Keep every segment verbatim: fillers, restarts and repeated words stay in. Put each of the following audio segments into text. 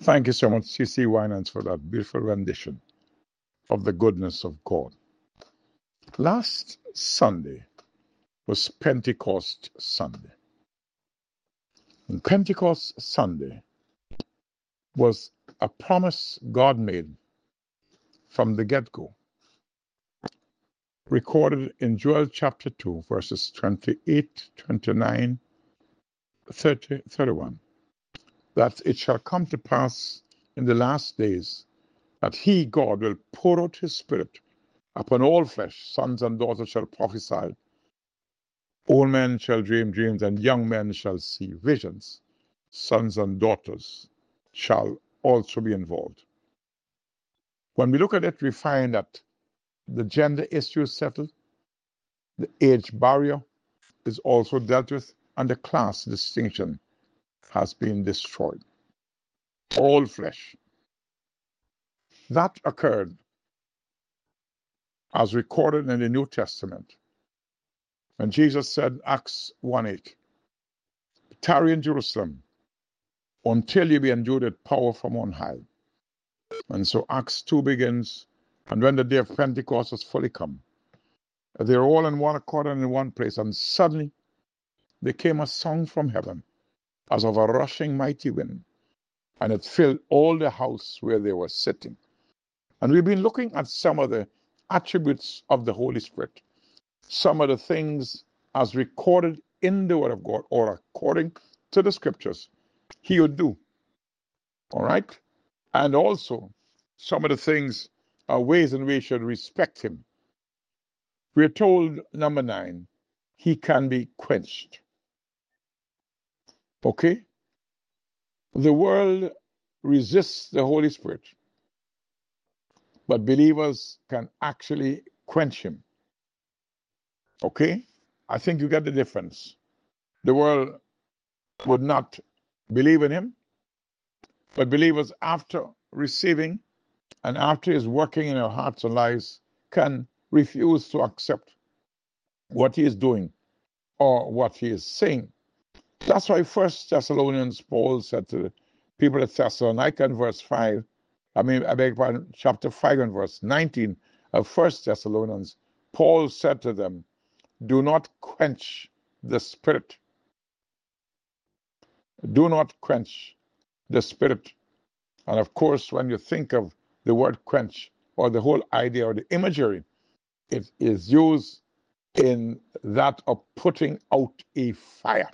Thank you so much, C C Winans, for that beautiful rendition of the goodness of God. Last Sunday was Pentecost Sunday. And Pentecost Sunday was a promise God made from the get-go, recorded in Joel chapter two, verses twenty-eight, twenty-nine, thirty, thirty-one, that it shall come to pass in the last days that he, God, will pour out his spirit upon all flesh. Sons and daughters shall prophesy, old men shall dream dreams, and young men shall see visions. Sons and daughters shall also be involved. When we look at it, we find that the gender issue is settled, the age barrier is also dealt with, and the class distinction has been destroyed. All flesh. That occurred as recorded in the New Testament when Jesus said, Acts one eight, tarry in Jerusalem until you be endued with power from on high. And so Acts two begins, and when the day of Pentecost was fully come, they were all in one accord and in one place, and suddenly there came a sound from heaven as of a rushing mighty wind, and it filled all the house where they were sitting. And we've been looking at some of the attributes of the Holy Spirit, some of the things as recorded in the Word of God or according to the Scriptures he would do. All right? And also some of the things are ways in which we should respect him. We're told, number nine, he can be quenched. Okay? The world resists the Holy Spirit, but believers can actually quench him. Okay? I think you get the difference. The world would not believe in him, but believers, after receiving and after his working in our hearts and lives, can refuse to accept what he is doing or what he is saying. That's why First Thessalonians, Paul said to the people at Thessalonica in verse five, I mean, I beg your pardon, chapter five and verse nineteen of First Thessalonians, Paul said to them, do not quench the spirit. Do not quench the spirit. And of course, when you think of the word quench or the whole idea or the imagery, it is used in that of putting out a fire.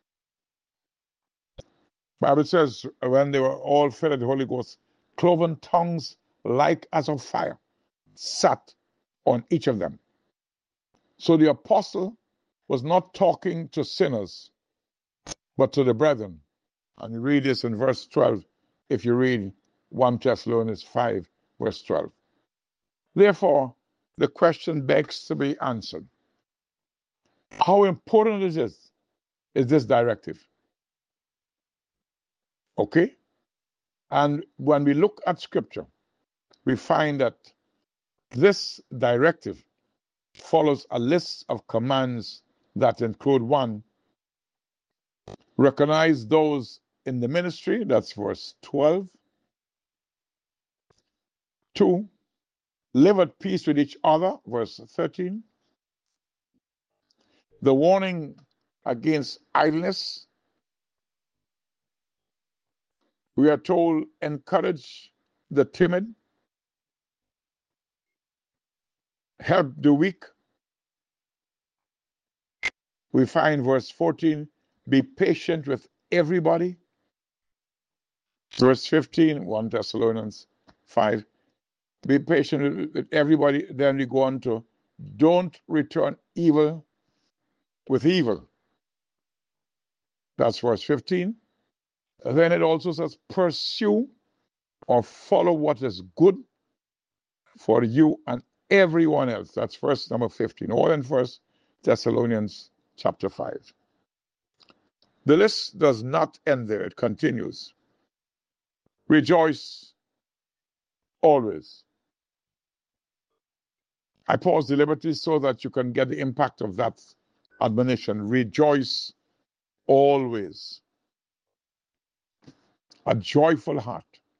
Bible says when they were all filled with the Holy Ghost, cloven tongues like as of fire sat on each of them. So the apostle was not talking to sinners, but to the brethren. And you read this in verse twelve, if you read First Thessalonians five, verse twelve. Therefore, the question begs to be answered. How important is this, is this directive? Okay? And when we look at Scripture, we find that this directive follows a list of commands that include one, recognize those in the ministry, that's verse twelve. Two, live at peace with each other, verse thirteen. The warning against idleness, we are told, encourage the timid, help the weak. We find verse fourteen, be patient with everybody. Verse fifteen, First Thessalonians five, be patient with everybody. Then we go on to, don't return evil with evil. That's verse fifteen. Then it also says, pursue or follow what is good for you and everyone else. That's verse number fifteen, all in First Thessalonians chapter five. The list does not end there, it continues. Rejoice always. I pause deliberately so that you can get the impact of that admonition. Rejoice always. A joyful heart.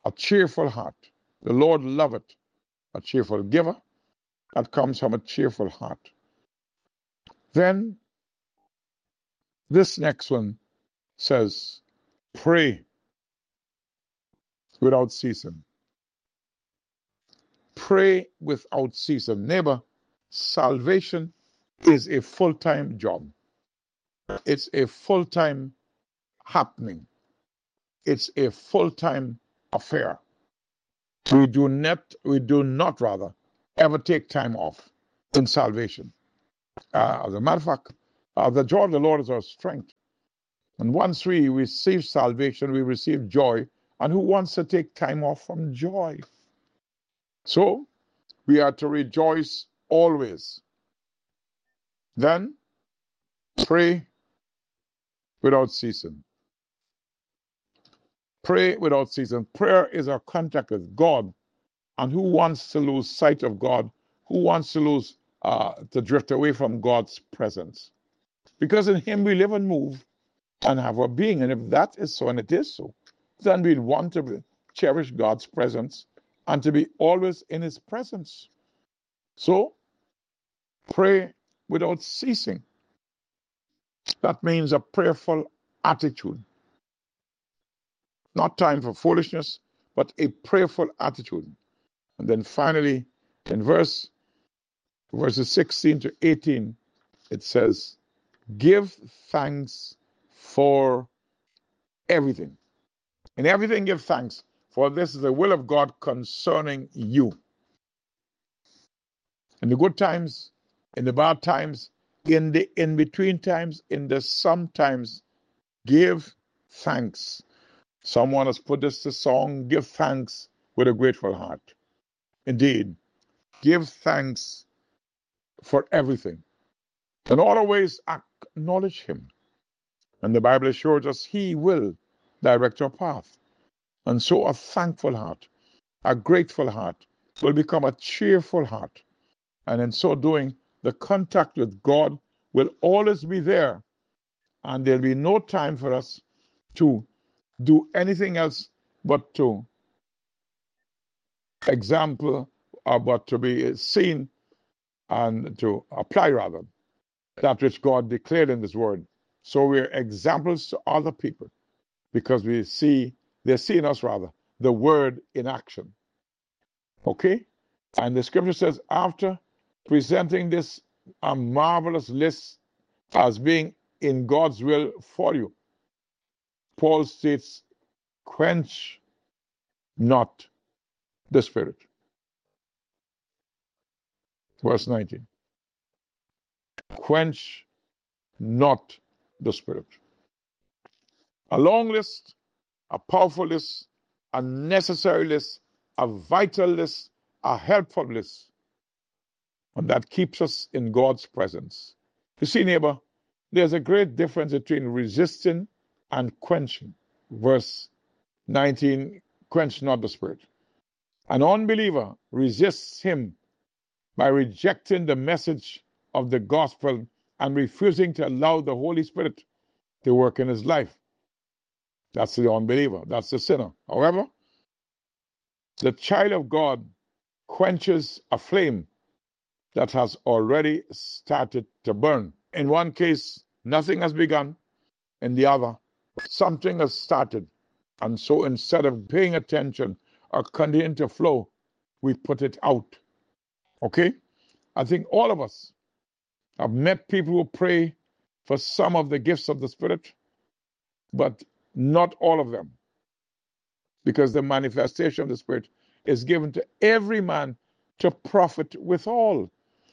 a cheerful heart. The Lord loveth a cheerful giver. That comes from a cheerful heart. Then this next one says, pray without ceasing. Pray without ceasing. Neighbor, salvation is a full-time job. It's a full-time happening. It's a full-time affair. We do not, we do not rather, ever take time off in salvation. Uh, as a matter of fact, uh, the joy of the Lord is our strength. And once we receive salvation, we receive joy. And who wants to take time off from joy? So, we are to rejoice always. Then, pray without ceasing. Pray without ceasing. Prayer is our contact with God. And who wants to lose sight of God? Who wants to lose, uh, to drift away from God's presence? Because in Him we live and move and have our being. And if that is so, and it is so, then we'd want to cherish God's presence and to be always in His presence. So, pray without ceasing. That means a prayerful attitude. Not time for foolishness, but a prayerful attitude. And then finally, in verse verses sixteen to eighteen, it says, give thanks for everything. In everything give thanks, for this is the will of God concerning you. In the good times, in the bad times, in the in-between times, in the sometimes, give thanks. Someone has put this to song, give thanks with a grateful heart. Indeed, give thanks for everything. In all ways, acknowledge Him. And the Bible assures us He will direct your path. And so a thankful heart, a grateful heart, will become a cheerful heart. And in so doing, the contact with God will always be there. And there'll be no time for us to do anything else but to example, or but to be seen and to apply, rather, that which God declared in His Word. So we're examples to other people because we see, they're seeing us, rather, the Word in action. Okay? And the scripture says, after presenting this a marvelous list as being in God's will for you, Paul states, quench not the Spirit. Verse nineteen. Quench not the Spirit. A long list, a powerful list, a necessary list, a vital list, a helpful list, and that keeps us in God's presence. You see, neighbor, there's a great difference between resisting and quenching. Verse nineteen, quench not the Spirit. An unbeliever resists Him by rejecting the message of the gospel and refusing to allow the Holy Spirit to work in his life. That's the unbeliever. That's the sinner. However, the child of God quenches a flame that has already started to burn. In one case, nothing has begun. In the other, something has started. And so instead of paying attention or continuing to flow, we put it out. Okay? I think all of us have met people who pray for some of the gifts of the Spirit, but not all of them. Because the manifestation of the Spirit is given to every man to profit withal.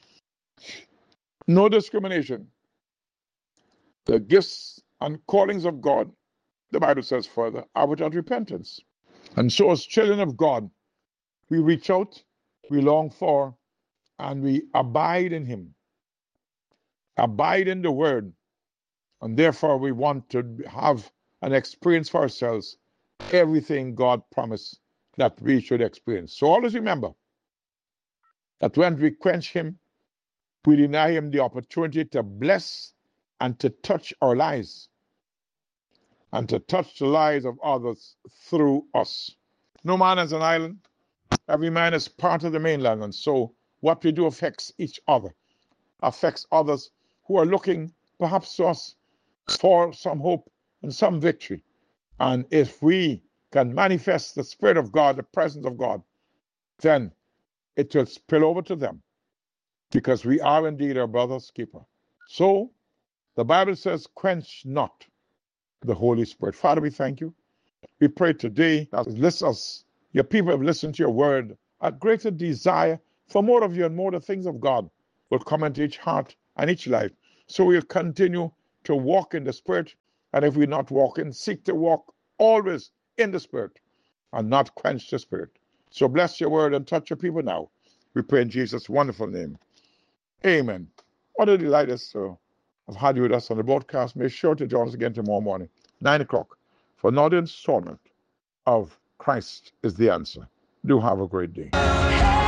No discrimination. The gifts and callings of God, the Bible says further, are without repentance. And so as children of God, we reach out, we long for, and we abide in Him. Abide in the Word. And therefore we want to have an experience for ourselves everything God promised that we should experience. So always remember that when we quench Him, we deny Him the opportunity to bless and to touch our lives and to touch the lives of others through us. No man is an island. Every man is part of the mainland. And so what we do affects each other, affects others who are looking perhaps to us for some hope and some victory. And if we can manifest the Spirit of God, the presence of God, then it will spill over to them, because we are indeed our brother's keeper. So the Bible says, quench not the Holy Spirit. Father, we thank you. We pray today that listeners, your people have listened to your word, a greater desire for more of you and more of the things of God will come into each heart and each life. So we'll continue to walk in the Spirit, and if we're not walking, seek to walk always in the Spirit and not quench the Spirit. So bless your word and touch your people now. We pray in Jesus' wonderful name. Amen. What a delight is to have had you with us on the broadcast. Make sure to join us again tomorrow morning, nine o'clock, for another installment of Christ is the Answer. Do have a great day.